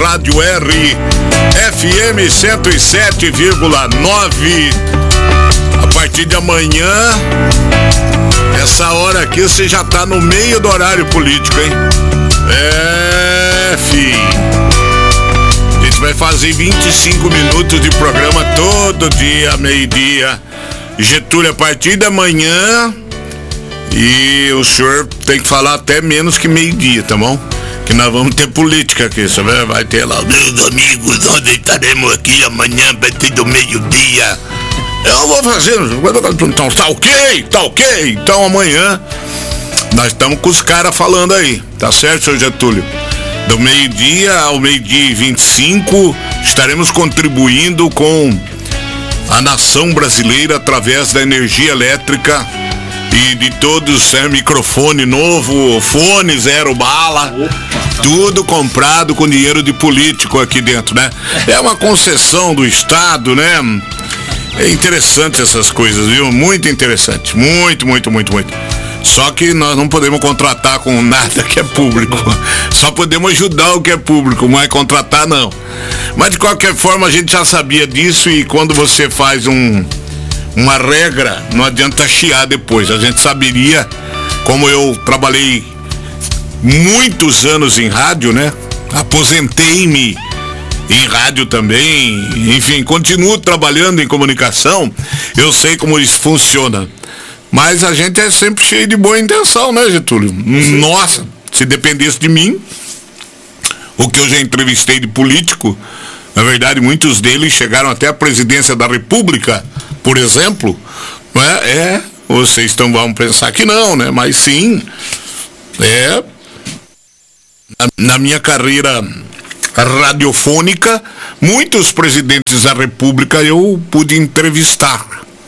Rádio R, FM 107,9. A partir de amanhã, essa hora aqui, você já tá no meio do horário político, hein? A gente vai fazer 25 minutos de programa todo dia, meio-dia. Getúlio, a partir da manhã, e o senhor tem que falar até menos que meio-dia, tá bom? Que nós vamos ter política aqui, sabe? Vai ter lá, meus amigos, nós estaremos aqui amanhã a partir do meio-dia. Eu vou fazer, então tá ok. Então amanhã nós estamos com os caras falando aí, tá certo, senhor Getúlio? Do meio-dia ao meio-dia e 25, estaremos contribuindo com a nação brasileira através da energia elétrica e de todos, microfone novo, fone zero bala, tudo comprado com dinheiro de político aqui dentro, né? É uma concessão do Estado, né? É interessante essas coisas, viu? Muito interessante, muito. Só que nós não podemos contratar com nada que é público. Só podemos ajudar o que é público, não é contratar não. Mas de qualquer forma a gente já sabia disso, e quando você faz uma regra, não adianta chiar depois. A gente saberia, como eu trabalhei muitos anos em rádio, né? Aposentei-me em rádio também, enfim, continuo trabalhando em comunicação, eu sei como isso funciona. Mas a gente é sempre cheio de boa intenção, né, Getúlio? Nossa, se dependesse de mim, o que eu já entrevistei de político, na verdade, muitos deles chegaram até a presidência da República, por exemplo, vocês vão pensar que não, né? Mas sim, na minha carreira radiofônica, muitos presidentes da República eu pude entrevistar.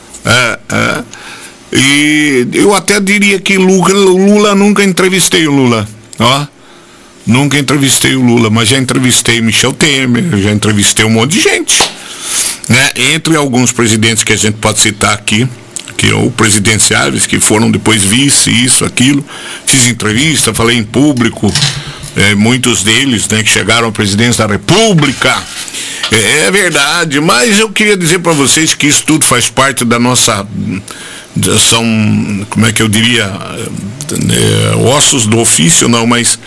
E eu até diria que Lula nunca entrevistei o Lula, ó. Nunca entrevistei o Lula, mas já entrevistei Michel Temer, já entrevistei um monte de gente, né? Entre alguns presidentes que a gente pode citar aqui, que ou presidenciáveis, que foram depois vice, isso, aquilo. Fiz entrevista, falei em público, muitos deles, né, que chegaram à presidência da República. É verdade, mas eu queria dizer para vocês que isso tudo faz parte da nossa... São, como é que eu diria, ossos do ofício, não, mas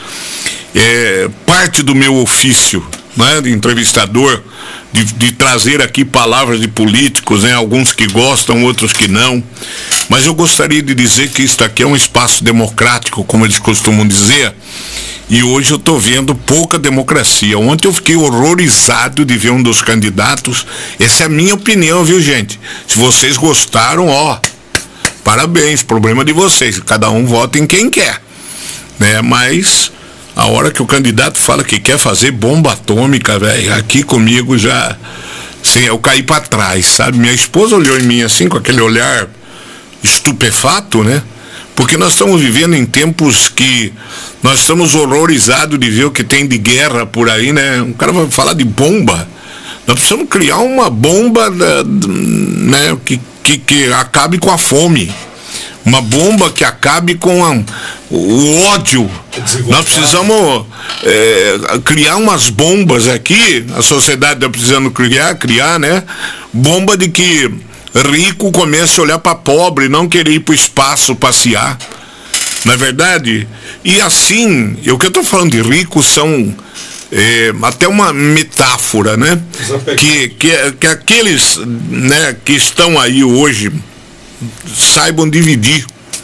parte do meu ofício, né, de entrevistador, de trazer aqui palavras de políticos, né, alguns que gostam, outros que não. Mas eu gostaria de dizer que isso aqui é um espaço democrático, como eles costumam dizer, e hoje eu estou vendo pouca democracia. Ontem eu fiquei horrorizado de ver um dos candidatos. Essa é a minha opinião, viu, gente? Se vocês gostaram, parabéns, problema de vocês, cada um vota em quem quer, né? Mas a hora que o candidato fala que quer fazer bomba atômica, velho, aqui comigo já, assim, eu caí para trás, sabe? Minha esposa olhou em mim assim, com aquele olhar estupefato, né? Porque nós estamos vivendo em tempos que nós estamos horrorizados de ver o que tem de guerra por aí, né? Um cara vai falar de bomba, nós precisamos criar uma bomba, né, que acabe com a fome, uma bomba que acabe com o ódio. Nós precisamos criar umas bombas aqui, a sociedade está precisando criar, né? Bomba de que rico comece a olhar para pobre, não querer ir para o espaço passear, não é verdade? E assim, o que eu estou falando de rico são até uma metáfora, né? Que aqueles, né, que estão aí hoje saibam dividir,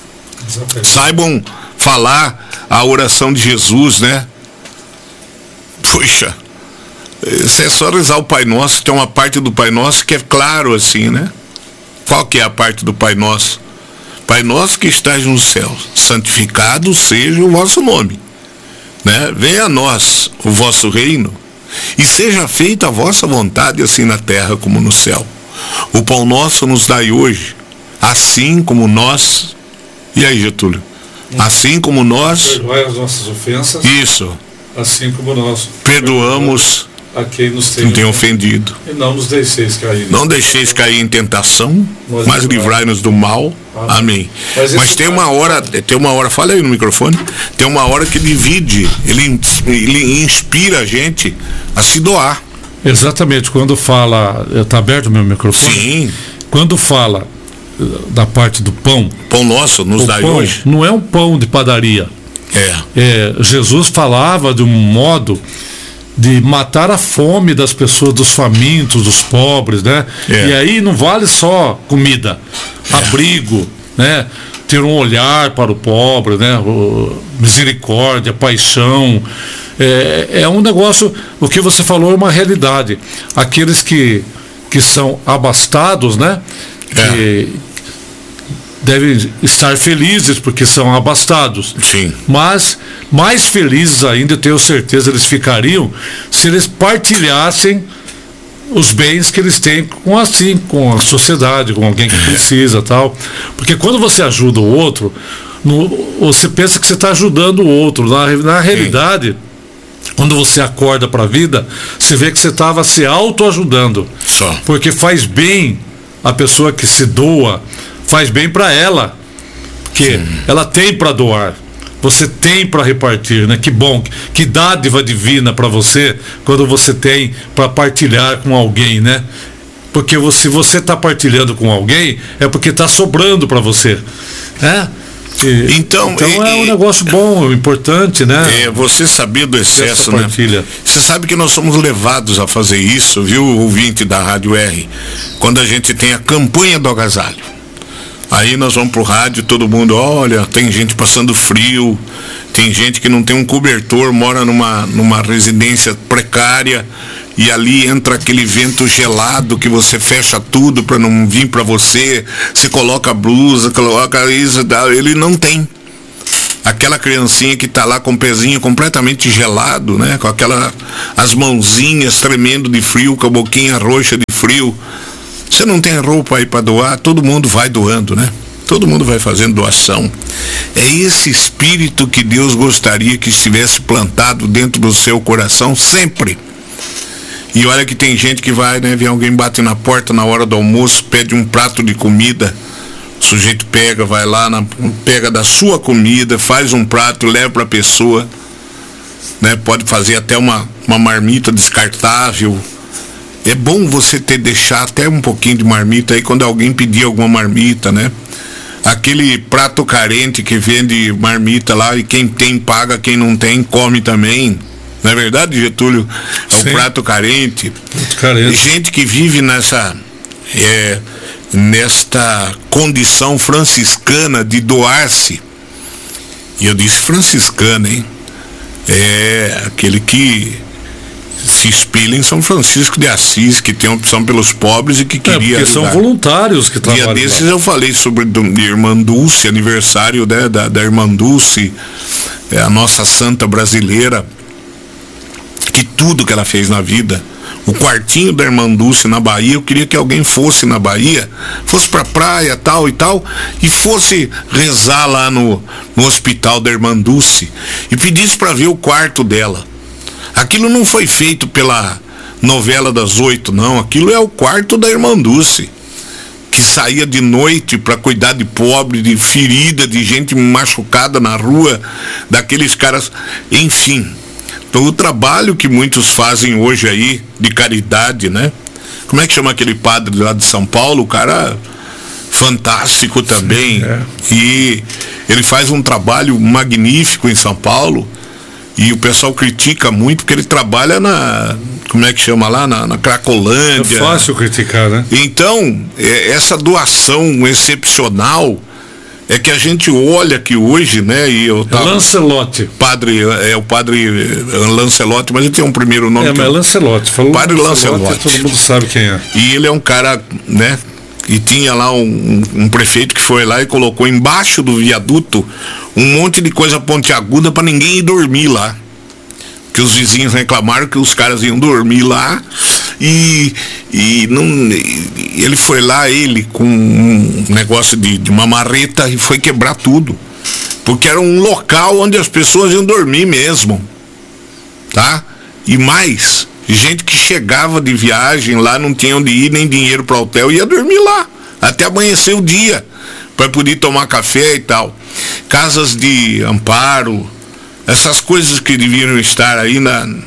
saibam falar a oração de Jesus, né? Puxa, isso é só rezar o Pai Nosso. Tem uma parte do Pai Nosso que é claro assim, né? Qual que é a parte do Pai Nosso? Pai Nosso que estás no céu, santificado seja o vosso nome, né? Venha a nós o vosso reino e seja feita a vossa vontade, assim na terra como no céu. O pão nosso nos dai hoje, assim como nós... E aí, Getúlio? Assim como nós... Perdoai as nossas ofensas. Isso. Assim como nós perdoamos a quem nos tem ofendido. E não nos deixeis cair. Não deixeis cair em tentação, mas livrai-nos do mal. Amém. Mas tem uma hora, fala aí no microfone, tem uma hora que divide, ele inspira a gente a se doar. Exatamente, quando fala, está aberto o meu microfone? Sim. Quando fala da parte do pão nosso, nos dai hoje. Não é um pão de padaria. Jesus falava de um modo de matar a fome das pessoas, dos famintos, dos pobres, né? E aí não vale só comida, abrigo, né? Ter um olhar para o pobre, né? Misericórdia, paixão. É um negócio, o que você falou é uma realidade. Aqueles que são abastados, né? Que devem estar felizes porque são abastados. Sim. Mas mais felizes ainda, eu tenho certeza, eles ficariam se eles partilhassem os bens que eles têm com a sociedade, com alguém que precisa, tal. Porque quando você ajuda o outro, você pensa que você está ajudando o outro. Na realidade, quando você acorda para a vida, você vê que você estava se autoajudando. Só. Porque faz bem a pessoa que se doa, faz bem para ela, porque ela tem para doar, você tem para repartir, né? Que bom, que dádiva divina para você quando você tem para partilhar com alguém, né? Porque se você está partilhando com alguém, é porque está sobrando para você, né? Então é um negócio bom, importante, né? Você sabia do excesso, né? Você sabe que nós somos levados a fazer isso, viu, ouvinte da Rádio R, quando a gente tem a campanha do agasalho. Aí nós vamos pro rádio, todo mundo, olha, tem gente passando frio, tem gente que não tem um cobertor, mora numa residência precária, e ali entra aquele vento gelado que você fecha tudo para não vir para você coloca a blusa, coloca isso, ele não tem. Aquela criancinha que tá lá com o pezinho completamente gelado, né? Com as mãozinhas tremendo de frio, com a boquinha roxa de frio. Você não tem roupa aí para doar, todo mundo vai doando, né? Todo mundo vai fazendo doação. É esse espírito que Deus gostaria que estivesse plantado dentro do seu coração sempre. E olha que tem gente que vai, né? Vem alguém, bate na porta na hora do almoço, pede um prato de comida. O sujeito pega, vai lá, pega da sua comida, faz um prato, leva para a pessoa, né? Pode fazer até uma marmita descartável. É bom você deixar até um pouquinho de marmita aí quando alguém pedir alguma marmita, né? Aquele prato carente que vende marmita lá e quem tem paga, quem não tem come também. Não é verdade, Getúlio? É o prato carente. Gente que vive nesta condição franciscana de doar-se. E eu disse franciscana, hein? É aquele que se espelha em São Francisco de Assis, que tem opção pelos pobres e que queria porque são voluntários que trabalham. Dia desses eu falei sobre a Irmã Dulce, aniversário, né, da Irmã Dulce, a nossa santa brasileira, que tudo que ela fez na vida, o quartinho da Irmã Dulce na Bahia, eu queria que alguém fosse na Bahia, fosse pra praia, tal e tal, e fosse rezar lá no hospital da Irmã Dulce e pedisse para ver o quarto dela. Aquilo não foi feito pela novela das 8, não. Aquilo é o quarto da Irmã Dulce, que saía de noite para cuidar de pobre, de ferida, de gente machucada na rua, daqueles caras, enfim. Então o trabalho que muitos fazem hoje aí, de caridade, né? Como é que chama aquele padre lá de São Paulo? O cara fantástico também. E ele faz um trabalho magnífico em São Paulo. E o pessoal critica muito porque ele trabalha como é que chama lá? Na Cracolândia. É fácil criticar, né? Então, essa doação excepcional é que a gente olha que hoje, né? E eu tava, Lancelotti. O padre Lancelotti, mas ele tem um primeiro nome. Mas é Lancelotti. Falou Padre Lancelotti. Todo mundo sabe quem é. E ele é um cara, né? E tinha lá um prefeito que foi lá e colocou embaixo do viaduto um monte de coisa pontiaguda para ninguém ir dormir lá. Que os vizinhos reclamaram que os caras iam dormir lá e ele foi lá, com um negócio de uma marreta e foi quebrar tudo. Porque era um local onde as pessoas iam dormir mesmo. Tá? E mais, Gente que chegava de viagem lá, não tinha onde ir, nem dinheiro para hotel, ia dormir lá, até amanhecer o dia, para poder tomar café e tal. Casas de amparo, essas coisas que deviam estar aí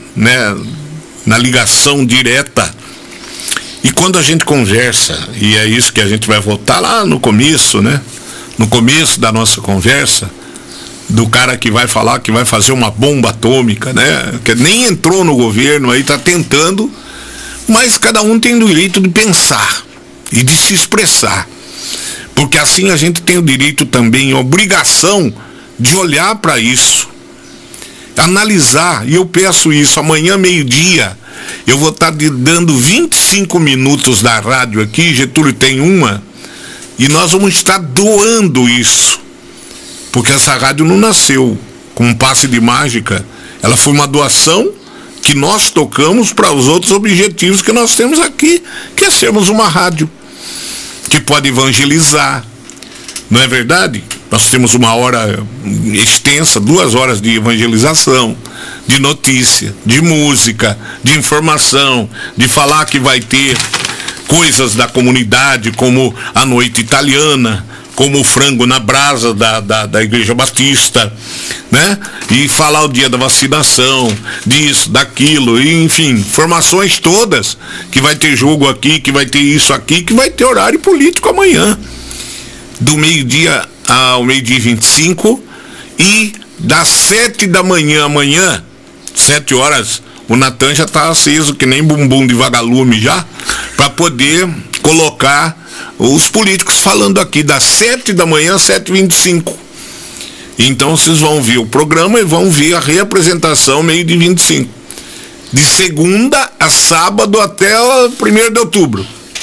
na ligação direta. E quando a gente conversa, e é isso que a gente vai voltar lá no começo, né? No começo da nossa conversa, do cara que vai falar que vai fazer uma bomba atômica, né? Que nem entrou no governo, aí tá tentando, mas cada um tem o direito de pensar e de se expressar. Porque assim a gente tem o direito também, a obrigação de olhar para isso, analisar, e eu peço isso, amanhã meio-dia, eu vou estar dando 25 minutos da rádio aqui, Getúlio tem uma, e nós vamos estar doando isso. Porque essa rádio não nasceu com um passe de mágica. Ela foi uma doação que nós tocamos para os outros objetivos que nós temos aqui, que é sermos uma rádio que pode evangelizar. Não é verdade? Nós temos uma hora extensa, 2 horas de evangelização, de notícia, de música, de informação, de falar que vai ter coisas da comunidade, como a noite italiana, como o frango na brasa da Igreja Batista, né? E falar o dia da vacinação, disso, daquilo, e, enfim, informações todas, que vai ter jogo aqui, que vai ter isso aqui, que vai ter horário político amanhã, do meio-dia ao meio-dia 25, e das 7 da manhã amanhã, 7 horas, o Natan já está aceso, que nem bumbum de vagalume já, para poder colocar os políticos falando aqui das 7 da manhã às 7h25. Então vocês vão ver o programa e vão ver a reapresentação meio-dia 25. De segunda a sábado até o 1º de outubro.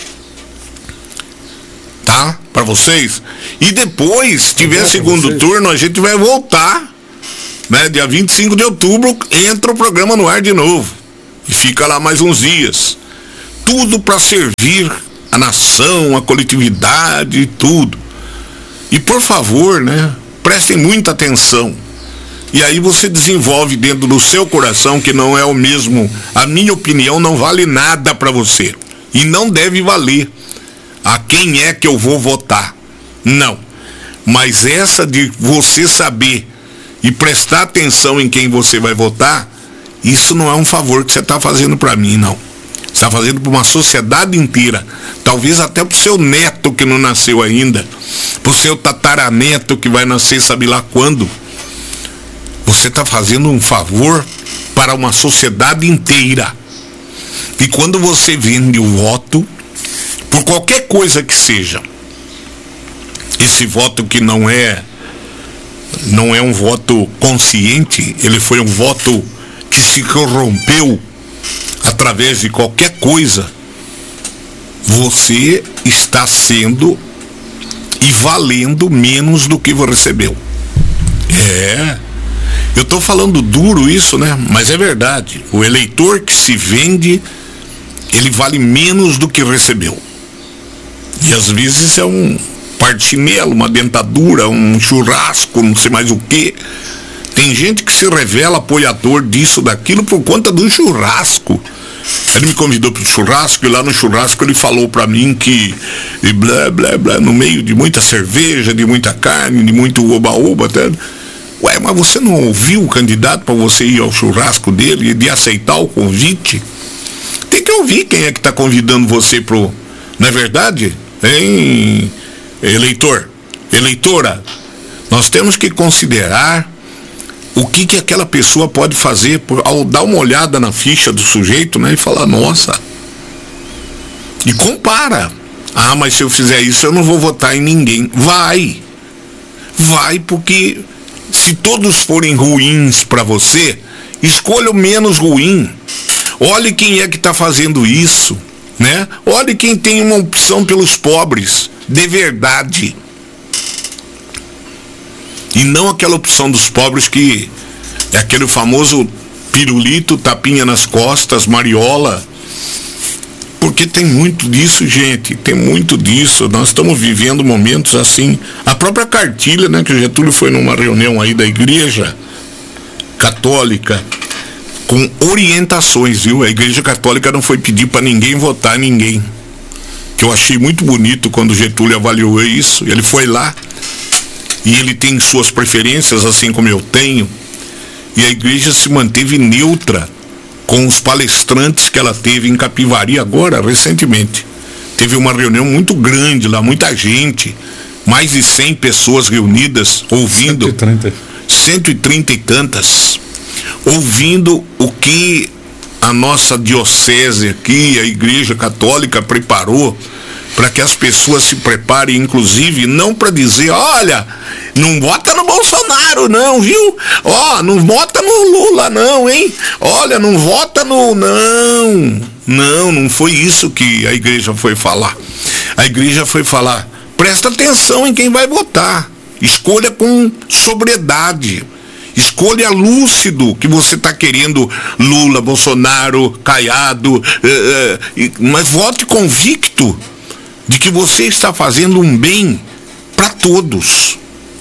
Tá? Para vocês. E depois, se tiver segundo turno, a gente vai voltar, né? Dia 25 de outubro entra o programa no ar de novo. E fica lá mais uns dias. Tudo para servir a nação, a coletividade e tudo. E por favor, né, prestem muita atenção. E aí você desenvolve dentro do seu coração que não é o mesmo, a minha opinião não vale nada para você. E não deve valer. A quem é que eu vou votar? Não. Mas essa de você saber e prestar atenção em quem você vai votar, isso não é um favor que você está fazendo para mim, não. Você está fazendo para uma sociedade inteira, talvez até para o seu neto que não nasceu ainda, para o seu tataraneto que vai nascer sabe lá quando. Você está fazendo um favor para uma sociedade inteira. E quando você vende o voto, por qualquer coisa que seja, esse voto que não é um voto consciente, ele foi um voto que se corrompeu através de qualquer coisa, você está sendo e valendo menos do que você recebeu. Eu estou falando duro isso, né? Mas é verdade. O eleitor que se vende, ele vale menos do que recebeu. E às vezes é um parchinelo, uma dentadura, um churrasco, não sei mais o quê. Tem gente que se revela apoiador disso, daquilo, por conta do churrasco. Ele me convidou para o churrasco, e lá no churrasco ele falou para mim que, e blá, blá, blá, no meio de muita cerveja, de muita carne, de muito oba-oba, até. Ué, mas você não ouviu o candidato para você ir ao churrasco dele e de aceitar o convite? Tem que ouvir quem é que está convidando você pro... Não é verdade? Hein, eleitor? Eleitora? Nós temos que considerar o que aquela pessoa pode fazer ao dar uma olhada na ficha do sujeito, né? E falar, nossa. E compara. Ah, mas se eu fizer isso eu não vou votar em ninguém. Vai, porque se todos forem ruins para você, escolha o menos ruim. Olhe quem é que está fazendo isso, né? Olhe quem tem uma opção pelos pobres, de verdade. E não aquela opção dos pobres que é aquele famoso pirulito, tapinha nas costas, mariola. Porque tem muito disso, gente, tem muito disso. Nós estamos vivendo momentos assim. A própria cartilha, né, que o Getúlio foi numa reunião aí da Igreja Católica com orientações, viu? A Igreja Católica não foi pedir para ninguém votar em ninguém. Que eu achei muito bonito quando Getúlio avaliou isso. Ele foi lá e ele tem suas preferências, assim como eu tenho. E a igreja se manteve neutra com os palestrantes que ela teve em Capivari agora, recentemente. Teve uma reunião muito grande lá, muita gente, mais de 100 pessoas reunidas, ouvindo, 130 e tantas, ouvindo o que a nossa diocese aqui, a Igreja Católica, preparou para que as pessoas se preparem, inclusive, não para dizer, olha, não vota no Bolsonaro não, viu? Ó, não vota no Lula não, hein? Olha, não vota no... Não foi isso que a igreja foi falar. A igreja foi falar, presta atenção em quem vai votar. Escolha com sobriedade. Escolha lúcido que você está querendo, Lula, Bolsonaro, Caiado, mas vote convicto de que você está fazendo um bem para todos.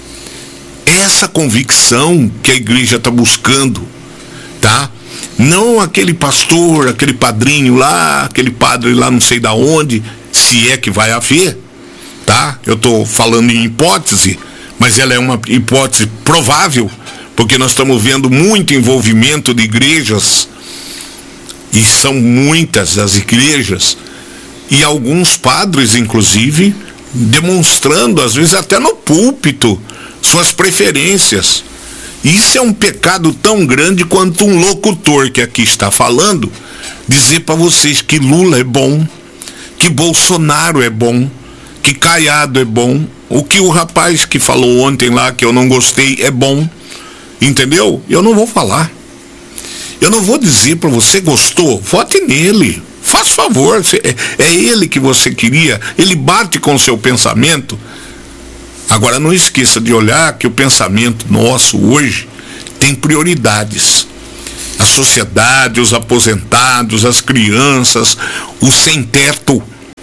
Essa convicção que a igreja está buscando, tá? Não aquele pastor, aquele padrinho lá, aquele padre lá não sei da onde, se é que vai haver, tá? Eu estou falando em hipótese, mas ela é uma hipótese provável, porque nós estamos vendo muito envolvimento de igrejas, e são muitas as igrejas, e alguns padres, inclusive, demonstrando, às vezes até no púlpito, suas preferências. Isso é um pecado tão grande quanto um locutor que aqui está falando, dizer para vocês que Lula é bom, que Bolsonaro é bom, que Caiado é bom, o que o rapaz que falou ontem lá, que eu não gostei, é bom. Entendeu? Eu não vou falar. Eu não vou dizer para você, gostou, vote nele. Faz favor, é ele que você queria, ele bate com o seu pensamento. Agora não esqueça de olhar que o pensamento nosso hoje tem prioridades. A sociedade, os aposentados, as crianças, os sem-teto.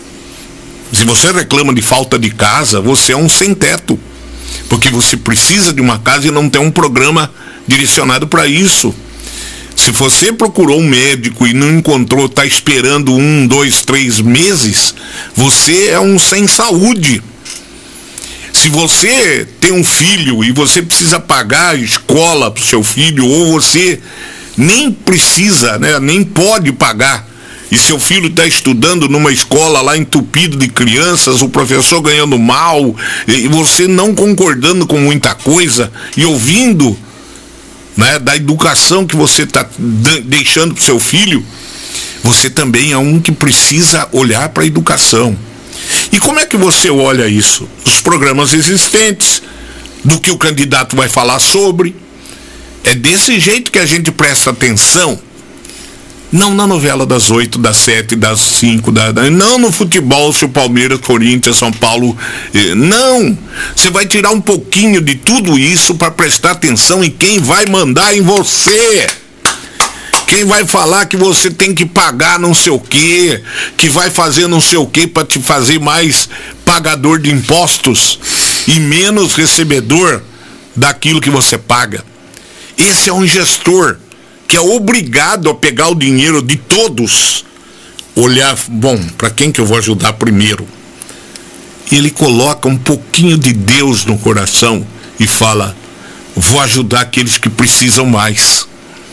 Se você reclama de falta de casa, você é um sem-teto. Porque você precisa de uma casa e não tem um programa direcionado para isso. Se você procurou um médico e não encontrou, está esperando 1, 2, 3 meses, você é um sem saúde. Se você tem um filho e você precisa pagar a escola para o seu filho, ou você nem precisa, né, nem pode pagar, e seu filho está estudando numa escola lá entupido de crianças, o professor ganhando mal, e você não concordando com muita coisa, e ouvindo, né, da educação que você está deixando para o seu filho, você também é um que precisa olhar para a educação. E como é que você olha isso? Os programas existentes, do que o candidato vai falar sobre. É desse jeito que a gente presta atenção. Não na novela das 8, das 7, das 5, não no futebol, se o Palmeiras, Corinthians, São Paulo. Não. Você vai tirar um pouquinho de tudo isso para prestar atenção em quem vai mandar em você. Quem vai falar que você tem que pagar não sei o quê, que vai fazer não sei o quê para te fazer mais pagador de impostos e menos recebedor daquilo que você paga. Esse é um gestor que é obrigado a pegar o dinheiro de todos, olhar, bom, para quem que eu vou ajudar primeiro? E ele coloca um pouquinho de Deus no coração e fala, vou ajudar aqueles que precisam mais.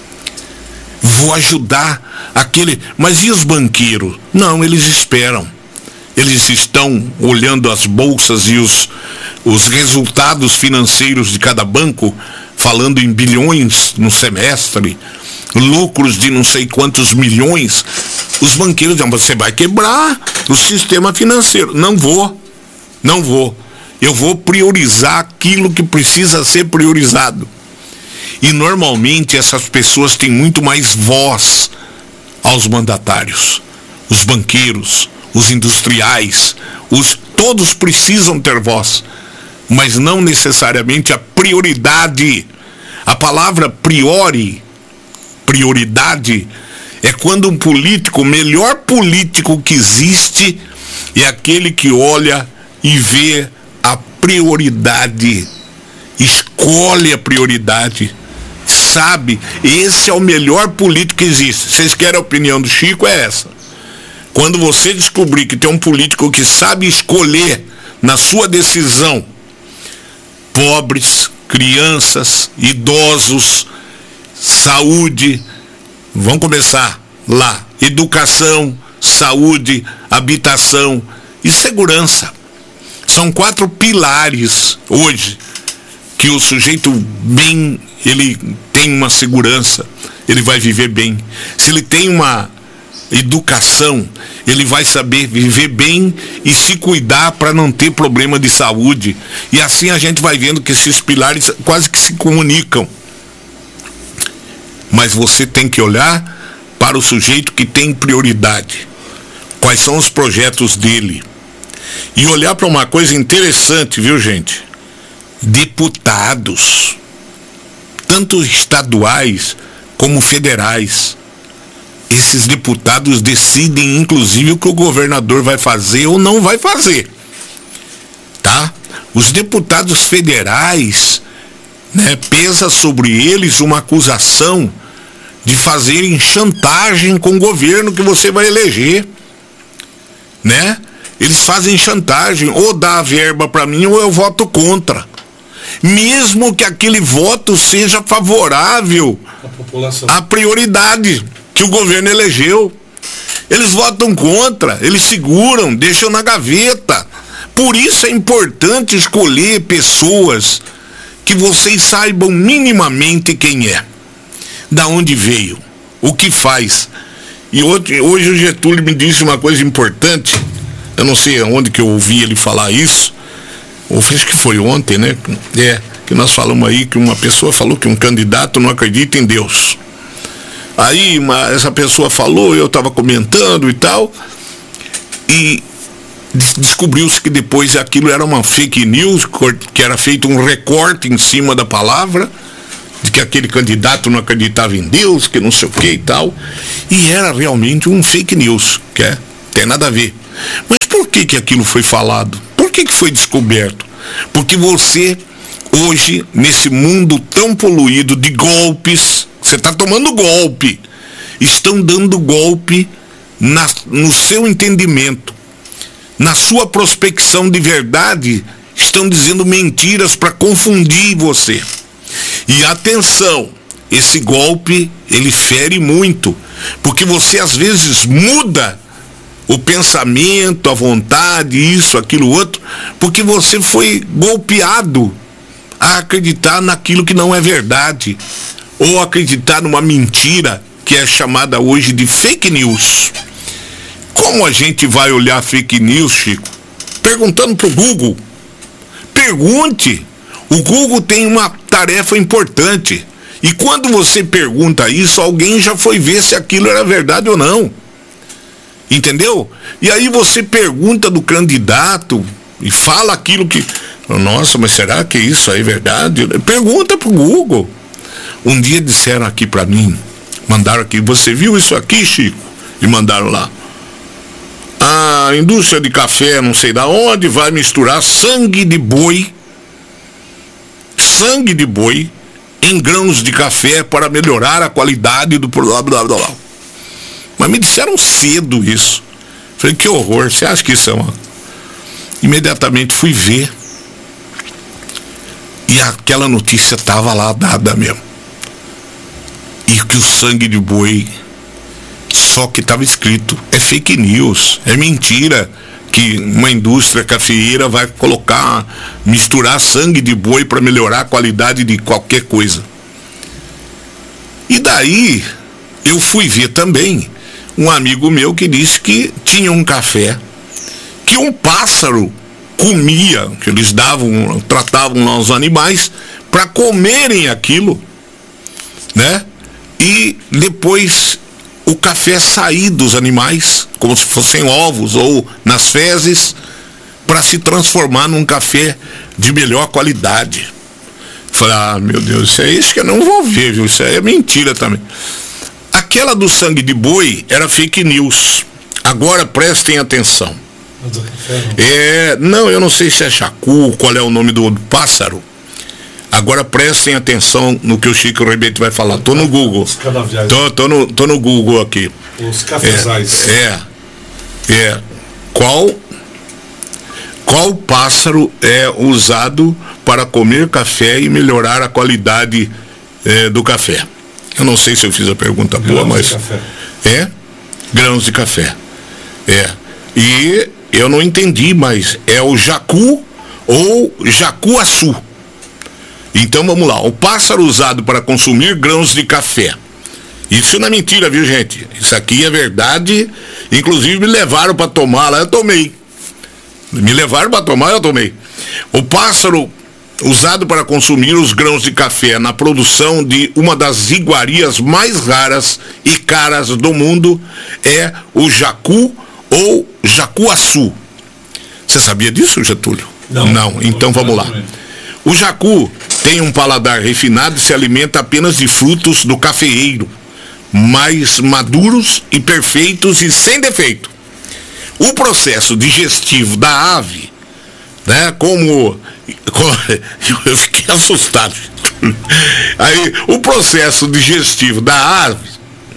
Vou ajudar aquele... Mas e os banqueiros? Não, eles esperam. Eles estão olhando as bolsas e os resultados financeiros de cada banco, falando em bilhões no semestre, lucros de não sei quantos milhões. Os banqueiros dizem, você vai quebrar o sistema financeiro. Não vou. Eu vou priorizar aquilo que precisa ser priorizado. E normalmente essas pessoas têm muito mais voz aos mandatários. Os banqueiros, os industriais, todos precisam ter voz, mas não necessariamente a prioridade. A palavra prioridade, é quando um político, o melhor político que existe, é aquele que olha e vê a prioridade, escolhe a prioridade, sabe, esse é o melhor político que existe. Vocês querem a opinião do Chico? É essa. Quando você descobrir que tem um político que sabe escolher na sua decisão pobres, crianças, idosos, saúde, vamos começar lá, educação, saúde, habitação e segurança. São 4 pilares hoje que o sujeito bem, ele tem uma segurança, ele vai viver bem. Se ele tem uma educação, ele vai saber viver bem e se cuidar para não ter problema de saúde. E assim a gente vai vendo que esses pilares quase que se comunicam. Mas você tem que olhar para o sujeito que tem prioridade. Quais são os projetos dele? E olhar para uma coisa interessante, viu, gente? Deputados, tanto estaduais como federais. Esses deputados decidem, inclusive, o que o governador vai fazer ou não vai fazer. Tá? Os deputados federais, né, pesa sobre eles uma acusação de fazerem chantagem com o governo que você vai eleger. Né? Eles fazem chantagem, ou dá a verba para mim ou eu voto contra. Mesmo que aquele voto seja favorável à prioridade que o governo elegeu. Eles votam contra, eles seguram, deixam na gaveta. Por isso é importante escolher pessoas que vocês saibam minimamente quem é, da onde veio, o que faz. E hoje o Getúlio me disse uma coisa importante, eu não sei onde que eu ouvi ele falar isso, ou acho que foi ontem, né? Que nós falamos aí que uma pessoa falou que um candidato não acredita em Deus. Aí essa pessoa falou, eu estava comentando e tal, e descobriu-se que depois aquilo era uma fake news, que era feito um recorte em cima da palavra, de que aquele candidato não acreditava em Deus, que não sei o que e tal, e era realmente um fake news, que tem nada a ver. Mas por que aquilo foi falado? Por que foi descoberto? Porque você, hoje, nesse mundo tão poluído de golpes, você está tomando golpe, estão dando golpe no seu entendimento, na sua prospecção de verdade, estão dizendo mentiras para confundir você. E atenção, esse golpe, ele fere muito, porque você às vezes muda o pensamento, a vontade, isso, aquilo, outro, porque você foi golpeado a acreditar naquilo que não é verdade, ou acreditar numa mentira que é chamada hoje de fake news. Como a gente vai olhar fake news, Chico? Perguntando pro Google. Pergunte. O Google tem uma tarefa importante. E quando você pergunta isso, alguém já foi ver se aquilo era verdade ou não. Entendeu? E aí você pergunta do candidato e fala aquilo que... Nossa, mas será que isso aí é verdade? Pergunta pro Google. Um dia disseram aqui pra mim, mandaram aqui, você viu isso aqui, Chico? E mandaram lá. A indústria de café, não sei da onde, vai misturar sangue de boi em grãos de café para melhorar a qualidade do blá blá blá blá. Mas me disseram cedo isso. Falei, que horror, você acha que isso é uma... Imediatamente fui ver. E aquela notícia estava lá dada mesmo. E que o sangue de boi, só que estava escrito, é fake news, é mentira que uma indústria cafeeira vai misturar sangue de boi para melhorar a qualidade de qualquer coisa. E daí eu fui ver também um amigo meu que disse que tinha um café que um pássaro comia, que eles tratavam os animais para comerem aquilo, né? E depois o café sair dos animais, como se fossem ovos ou nas fezes, para se transformar num café de melhor qualidade. Falei, meu Deus, isso é isso que eu não vou ver, viu? Isso aí é mentira também. Aquela do sangue de boi era fake news. Agora prestem atenção. Não, eu não sei se é jacu, qual é o nome do pássaro. Agora prestem atenção no que o Chico Rebete vai falar. Tô no Google. Tô no Google aqui. Os cafezais. Qual pássaro é usado para comer café e melhorar a qualidade do café? Eu não sei se eu fiz a pergunta boa, mas... Grãos de café. E eu não entendi, mas é o jacu ou jacuaçu. Então vamos lá. O pássaro usado para consumir grãos de café. Isso não é mentira, viu, gente? Isso aqui é verdade. Inclusive me levaram para tomar lá, eu tomei. Me levaram para tomar, eu tomei. O pássaro usado para consumir os grãos de café na produção de uma das iguarias mais raras e caras do mundo é o jacu ou jacuaçu. Você sabia disso, Getúlio? Não. Então vamos lá. O jacu tem um paladar refinado e se alimenta apenas de frutos do cafeeiro, mais maduros e perfeitos e sem defeito. O processo digestivo da ave, né, eu fiquei assustado. Aí, o processo digestivo da ave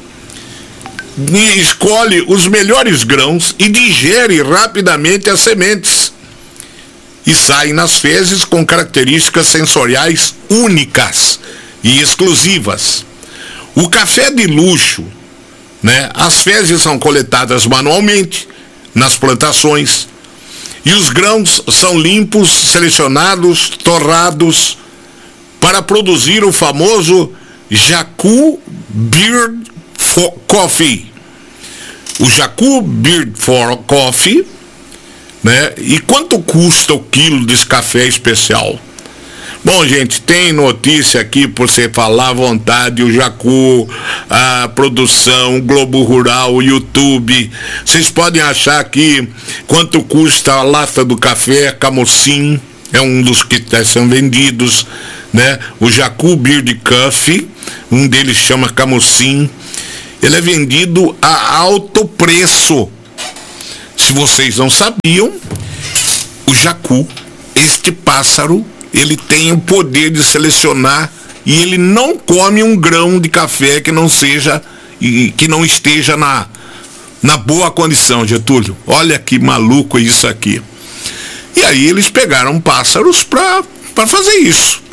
escolhe os melhores grãos e digere rapidamente as sementes e sai nas fezes com características sensoriais únicas e exclusivas. O café de luxo, né, as fezes são coletadas manualmente nas plantações e os grãos são limpos, selecionados, torrados para produzir o famoso Jacu Beard Coffee. O Jacu Beard Coffee, né? E quanto custa o quilo desse café especial? Bom, gente, tem notícia aqui por você falar à vontade, o Jacu, a produção, o Globo Rural, o YouTube. Vocês podem achar aqui quanto custa a lata do café Camocim, é um dos que são vendidos, né? O Jacu Beard Coffee, um deles chama Camocim. Ele é vendido a alto preço. Se vocês não sabiam, o jacu, este pássaro, ele tem o poder de selecionar e ele não come um grão de café que não esteja na boa condição, Getúlio. Olha que maluco isso aqui. E aí eles pegaram pássaros para fazer isso.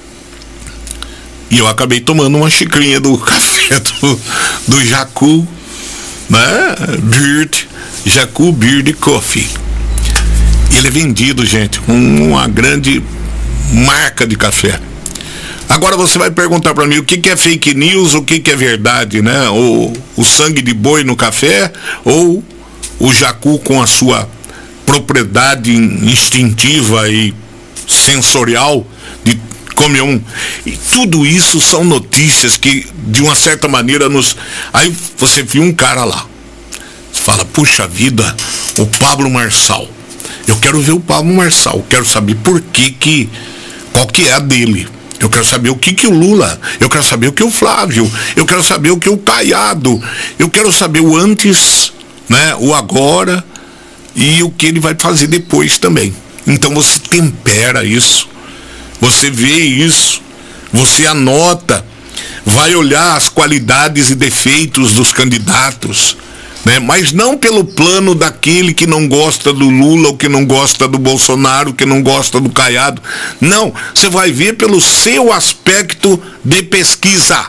E eu acabei tomando uma xicrinha do café do Jacu, né? Jacu Beard Coffee. Ele é vendido, gente, com uma grande marca de café. Agora você vai perguntar para mim o que é fake news, o que é verdade, né? O sangue de boi no café ou o jacu com a sua propriedade instintiva e sensorial de comer um. E tudo isso são notícias que, de uma certa maneira, Aí você viu um cara lá. Você fala, puxa vida, o Pablo Marçal. Eu quero ver o Pablo Marçal, quero saber qual que é a dele. Eu quero saber o que o Lula, eu quero saber o que o Flávio, eu quero saber o que o Caiado, eu quero saber o antes, né, o agora e o que ele vai fazer depois também. Então você tempera isso, você vê isso, você anota, vai olhar as qualidades e defeitos dos candidatos, né? Mas não pelo plano daquele que não gosta do Lula, ou que não gosta do Bolsonaro, que não gosta do Caiado. Não, você vai ver pelo seu aspecto de pesquisa.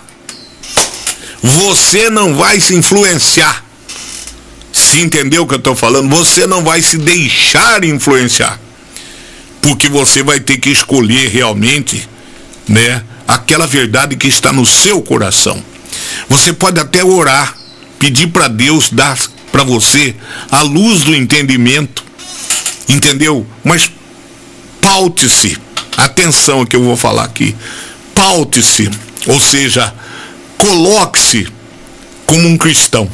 Você não vai se influenciar. Se entendeu o que eu estou falando? Você não vai se deixar influenciar. Porque você vai ter que escolher realmente, né, aquela verdade que está no seu coração. Você pode até orar, pedir para Deus dar para você a luz do entendimento, entendeu? Mas paute-se, atenção ao que eu vou falar aqui, paute-se, ou seja, coloque-se como um cristão,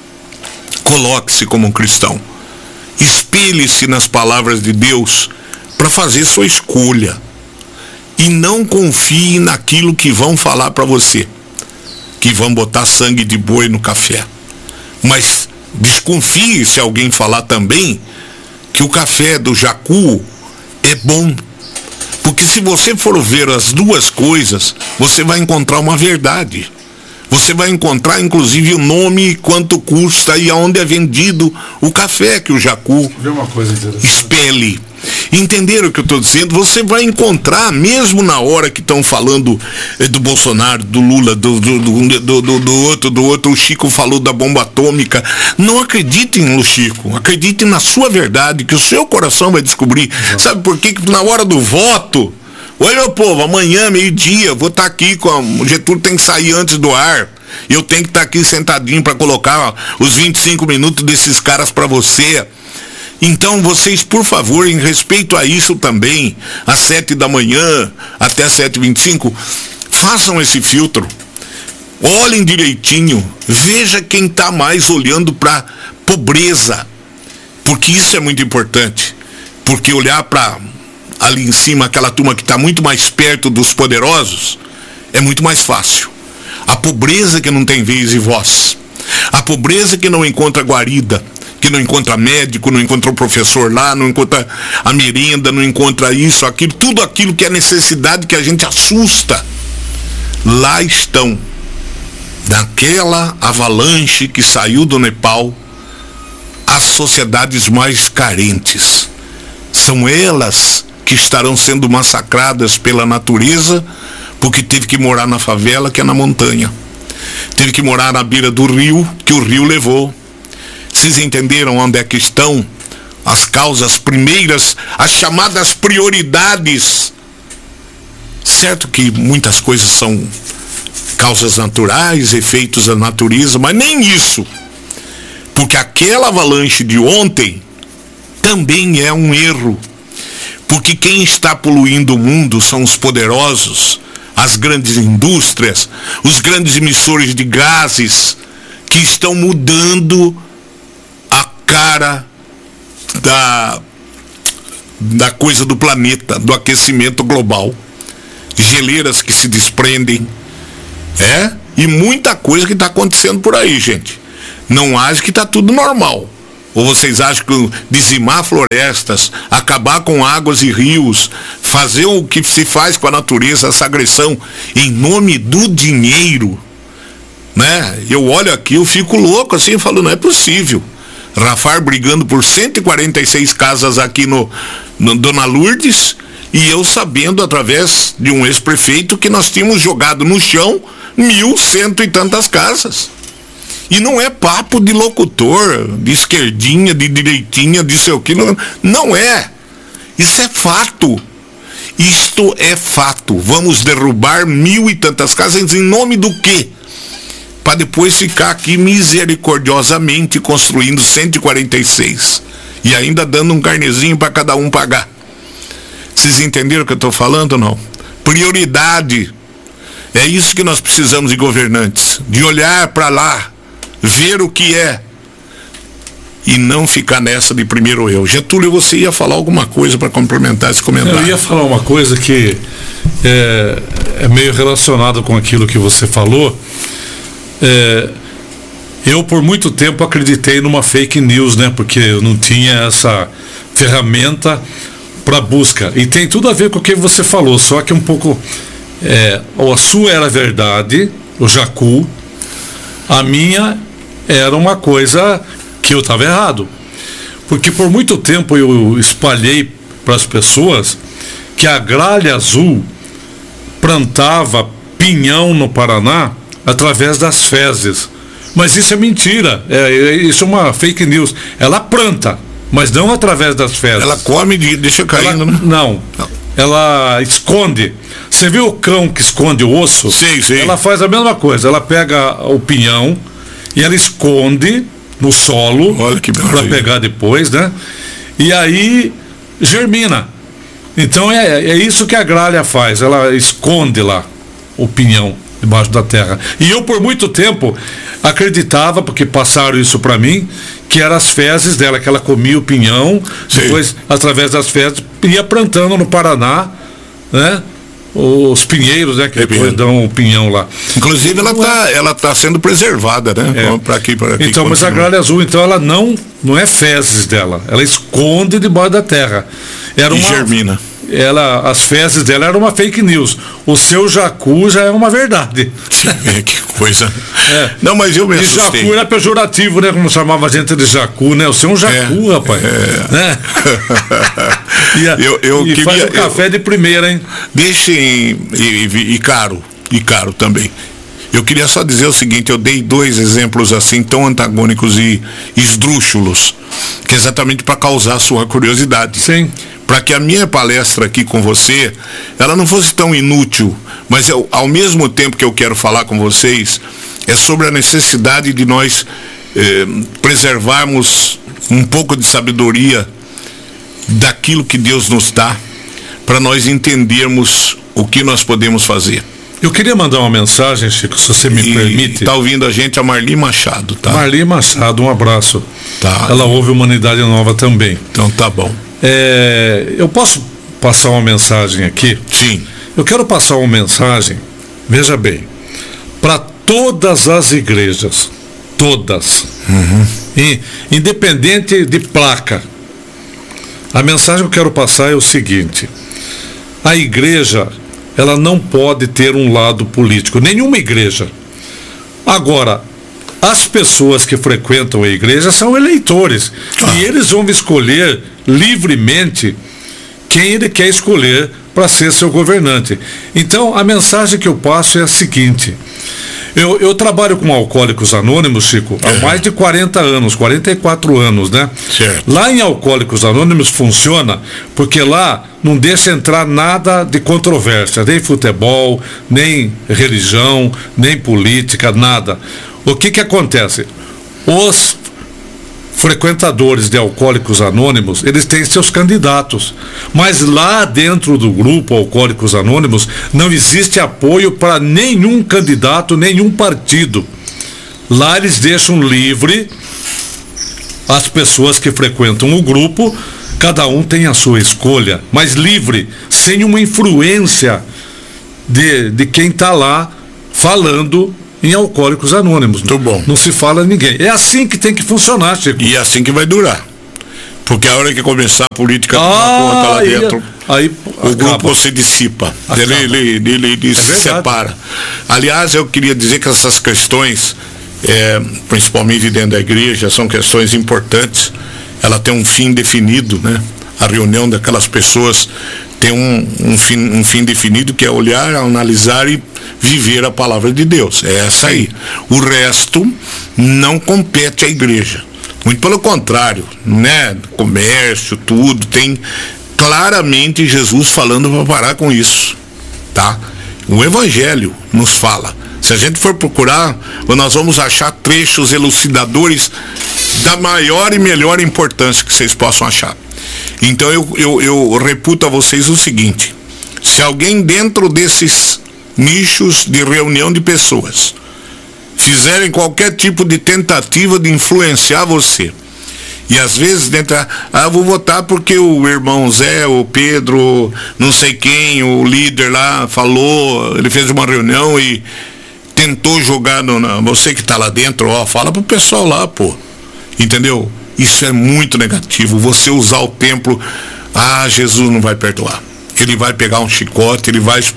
espelhe-se nas palavras de Deus para fazer sua escolha e não confie naquilo que vão falar para você, que vão botar sangue de boi no café. Mas desconfie se alguém falar também que o café do Jacu é bom, Porque se você for ver as duas coisas, você vai encontrar uma verdade. Você vai encontrar, inclusive, o nome, quanto custa e aonde é vendido o café que o Jacu expele. Entenderam o que eu estou dizendo? Você vai encontrar, mesmo na hora que estão falando do Bolsonaro, do Lula, do outro, o Chico falou da bomba atômica. Não acreditem no Chico, acreditem na sua verdade, que o seu coração vai descobrir. Sabe por quê? Que na hora do voto, oi, meu povo, amanhã, meio-dia, vou estar aqui o Getúlio tem que sair antes do ar. Eu tenho que estar aqui sentadinho para colocar os 25 minutos desses caras para você. Então, vocês, por favor, em respeito a isso também, às 7 da manhã até 7h25, façam esse filtro. Olhem direitinho. Veja quem está mais olhando para pobreza. Porque isso é muito importante. Porque olhar para ali em cima, aquela turma que está muito mais perto dos poderosos, é muito mais fácil. A pobreza que não tem vez e voz. A pobreza que não encontra guarida, que não encontra médico, não encontra o professor lá, não encontra a merenda, não encontra isso, aquilo, tudo aquilo que é necessidade que a gente assusta. Lá estão, naquela avalanche que saiu do Nepal, as sociedades mais carentes. São elas que estarão sendo massacradas pela natureza, porque teve que morar na favela, que é na montanha. Teve que morar na beira do rio, que o rio levou. Vocês entenderam onde é que estão as causas primeiras, as chamadas prioridades? Certo que muitas coisas são causas naturais, efeitos da natureza, mas nem isso. Porque aquela avalanche de ontem também é um erro. Porque quem está poluindo o mundo são os poderosos, as grandes indústrias, os grandes emissores de gases, que estão mudando a cara da coisa do planeta, do aquecimento global. Geleiras que se desprendem, e muita coisa que está acontecendo por aí, gente. Não acho que está tudo normal. Ou vocês acham que dizimar florestas, acabar com águas e rios, fazer o que se faz com a natureza, essa agressão, em nome do dinheiro, né? Eu olho aqui, eu fico louco assim, eu falo, não é possível. Rafar brigando por 146 casas aqui no Dona Lourdes, e eu sabendo, através de um ex-prefeito, que nós tínhamos jogado no chão 1.100 e tantas casas. E não é papo de locutor, de esquerdinha, de direitinha, de sei o que, não é. Isso é fato. Isto é fato. Vamos derrubar 1.000 e tantas casas em nome do quê? Para depois ficar aqui misericordiosamente construindo 146. E ainda dando um carnezinho para cada um pagar. Vocês entenderam o que eu estou falando ou não? Prioridade. É isso que nós precisamos de governantes. De olhar para lá, ver o que é e não ficar nessa de primeiro eu. Getúlio, você ia falar alguma coisa para complementar esse comentário? Eu ia falar uma coisa que é meio relacionado com aquilo que você falou. Eu por muito tempo acreditei numa fake news, né? Porque eu não tinha essa ferramenta para busca. E tem tudo a ver com o que você falou, só que um pouco a sua era verdade, o Jacu, a minha era uma coisa que eu estava errado. Porque por muito tempo eu espalhei para as pessoas que a Gralha Azul plantava pinhão no Paraná através das fezes. Mas isso é mentira, isso é uma fake news. Ela planta, mas não através das fezes. Ela come e deixa caindo, né? Não. Ela esconde. Você viu o cão que esconde o osso? Sim. Ela faz a mesma coisa. Ela pega o pinhão e ela esconde no solo para pegar depois, né? E aí germina. Então é isso que a gralha faz. Ela esconde lá o pinhão debaixo da terra. E eu por muito tempo acreditava, porque passaram isso para mim, que eram as fezes dela, que ela comia o pinhão, depois através das fezes ia plantando no Paraná, né? Os pinheiros, né? Que depois dão o pinhão lá. Inclusive ela tá sendo preservada, né? Para aqui. Então, mas a Gralha Azul, então, ela não é fezes dela, ela esconde debaixo da terra. Germina. as fezes dela eram uma fake news. O seu jacu já é uma verdade. Que coisa. Não, mas eu me assustei. E jacu era pejorativo, né? Como chamava a gente de jacu, né? Você é um jacu, rapaz. Né? E faz um café de primeira, hein? E caro também. Eu queria só dizer o seguinte, eu dei 2 exemplos assim tão antagônicos e esdrúxulos, exatamente para causar a sua curiosidade. Sim. Para que a minha palestra aqui com você, ela não fosse tão inútil, mas ao mesmo tempo que eu quero falar com vocês, é sobre a necessidade de nós preservarmos um pouco de sabedoria daquilo que Deus nos dá, para nós entendermos o que nós podemos fazer. Eu queria mandar uma mensagem, Chico, se você me permite. Está ouvindo a gente a Marli Machado, tá? Marli Machado, um abraço. Tá. Ela ouve Humanidade Nova também. Então tá bom. Eu posso passar uma mensagem aqui? Sim. Eu quero passar uma mensagem, veja bem, para todas as igrejas, todas, independente de placa. A mensagem que eu quero passar é o seguinte: a igreja, ela não pode ter um lado político, nenhuma igreja. Agora, as pessoas que frequentam a igreja são eleitores, e eles vão escolher livremente quem ele quer escolher para ser seu governante. Então, a mensagem que eu passo é a seguinte: eu trabalho com Alcoólicos Anônimos, Chico, há mais de 40 anos, 44 anos, né? Certo. Lá em Alcoólicos Anônimos funciona porque lá não deixa entrar nada de controvérsia, nem futebol, nem religião, nem política, nada. O que acontece? Os frequentadores de Alcoólicos Anônimos, eles têm seus candidatos, mas lá dentro do grupo Alcoólicos Anônimos não existe apoio para nenhum candidato, nenhum partido. Lá eles deixam livre as pessoas que frequentam o grupo, cada um tem a sua escolha, mas livre, sem uma influência de quem está lá falando em Alcoólicos Anônimos. Muito bom. Não se fala a ninguém. É assim que tem que funcionar, Chico. E é assim que vai durar. Porque a hora que começar a política tomar conta lá dentro, o grupo se dissipa. Ele se separa. Aliás, eu queria dizer que essas questões, principalmente dentro da igreja, são questões importantes. Ela tem um fim definido, né? A reunião daquelas pessoas tem um fim definido, que é olhar, analisar e viver a palavra de Deus. É essa aí. O resto não compete à igreja. Muito pelo contrário, né? Comércio, tudo, tem claramente Jesus falando para parar com isso, tá? O Evangelho nos fala. Se a gente for procurar, nós vamos achar trechos elucidadores da maior e melhor importância que vocês possam achar. Então eu reputo a vocês o seguinte: se alguém dentro desses nichos de reunião de pessoas fizerem qualquer tipo de tentativa de influenciar você, e às vezes eu vou votar porque o irmão Zé, o Pedro, não sei quem, o líder lá falou, ele fez uma reunião e tentou jogar você que está lá dentro, fala pro pessoal lá, pô, entendeu? Isso é muito negativo. Você usar o templo, Jesus não vai perdoar. Ele vai pegar um chicote, ele vai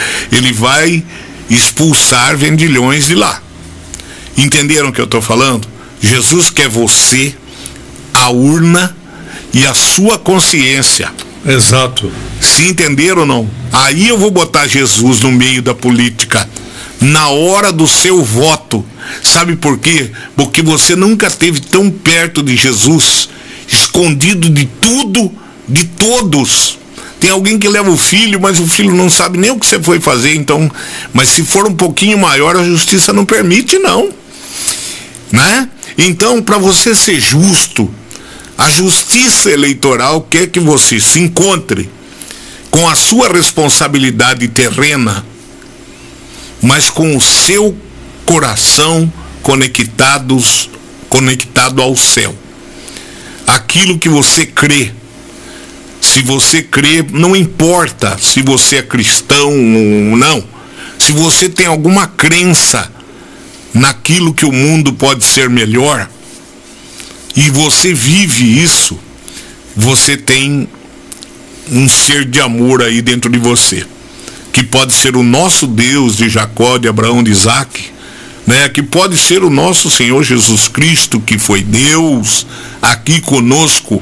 expulsar vendilhões de lá. Entenderam o que eu estou falando? Jesus quer você, a urna e a sua consciência. Exato. Se entenderam ou não? Aí eu vou botar Jesus no meio da política, na hora do seu voto. Sabe por quê? Porque você nunca esteve tão perto de Jesus, escondido de tudo, de todos. Tem alguém que leva o filho, mas o filho não sabe nem o que você foi fazer, então. Mas se for um pouquinho maior, a justiça não permite, não, né? Então, para você ser justo, a justiça eleitoral quer que você se encontre com a sua responsabilidade terrena, mas com o seu coração conectado ao céu. Aquilo que você crê. Se você crê, não importa se você é cristão ou não. Se você tem alguma crença naquilo que o mundo pode ser melhor, e você vive isso, você tem um ser de amor aí dentro de você, que pode ser o nosso Deus de Jacó, de Abraão, de Isaac, né? Que pode ser o nosso Senhor Jesus Cristo, que foi Deus aqui conosco.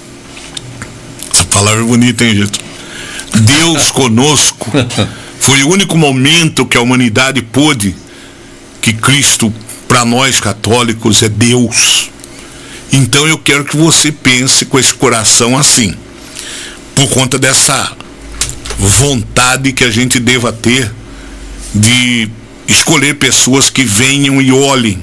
Essa palavra é bonita, hein, gente? Deus conosco. Foi o único momento que a humanidade pôde, que Cristo, para nós católicos, é Deus. Então eu quero que você pense com esse coração assim, por conta dessa vontade que a gente deva ter de escolher pessoas que venham e olhem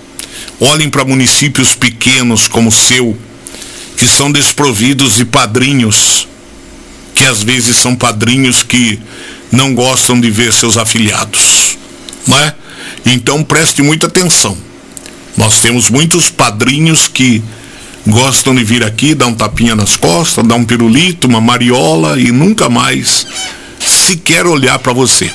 para municípios pequenos como o seu, que são desprovidos de padrinhos, que às vezes são padrinhos que não gostam de ver seus afiliados, não é? Então preste muita atenção. Nós temos muitos padrinhos que gostam de vir aqui, dar um tapinha nas costas, dar um pirulito, uma mariola e nunca mais sequer olhar para você.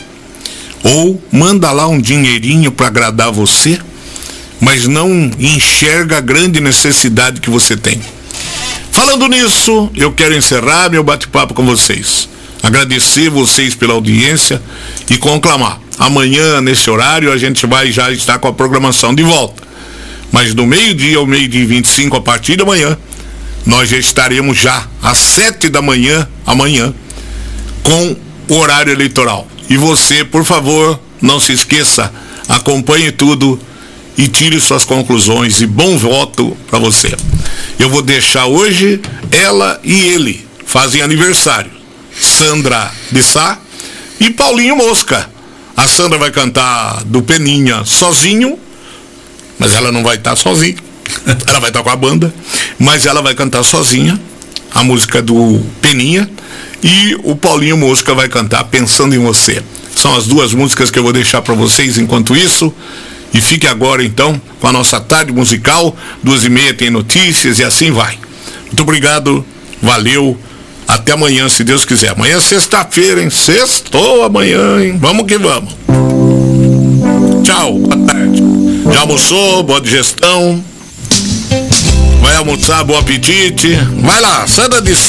Ou manda lá um dinheirinho para agradar você, mas não enxerga a grande necessidade que você tem. Falando nisso, eu quero encerrar meu bate-papo com vocês. Agradecer vocês pela audiência e conclamar. Amanhã, nesse horário, a gente vai já estar com a programação de volta. Mas do meio-dia ao meio-dia e 25, a partir da manhã, nós já estaremos já às 7 da manhã, amanhã, com o horário eleitoral. E você, por favor, não se esqueça, acompanhe tudo e tire suas conclusões, e bom voto para você. Eu vou deixar hoje, ela e ele fazem aniversário. Sandra de Sá e Paulinho Mosca. A Sandra vai cantar do Peninha sozinho, mas ela não vai estar sozinha. Ela vai estar com a banda, mas ela vai cantar sozinha a música do Peninha, e o Paulinho Mosca vai cantar Pensando em Você. São as duas músicas que eu vou deixar para vocês enquanto isso. E fique agora então com a nossa tarde musical. 2h30 tem notícias e assim vai. Muito obrigado, valeu, até amanhã, se Deus quiser. Amanhã é sexta-feira, hein? Sextou amanhã, hein? Vamos que vamos. Tchau, boa tarde. Já almoçou? Boa digestão. Vai almoçar, bom apetite. Vai lá, Sandra de Sá.